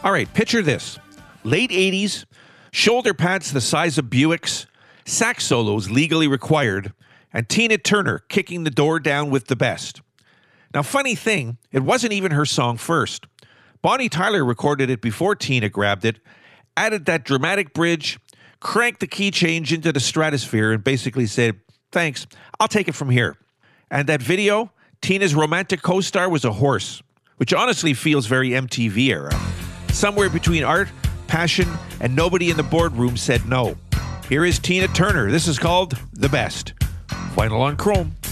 All right, picture this. Late 80s, shoulder pads the size of Buicks, sax solos legally required, and Tina Turner kicking the door down with the best. Now, funny thing, it wasn't even her song first. Bonnie Tyler recorded it before Tina grabbed it, added that dramatic bridge, cranked the key change into the stratosphere, and basically said, "Thanks, I'll take it from here." And that video, Tina's romantic co-star was a horse, which honestly feels very MTV era. Somewhere between art, passion, and nobody in the boardroom said no. Here is Tina Turner. This is called The Best. Final on Chrome.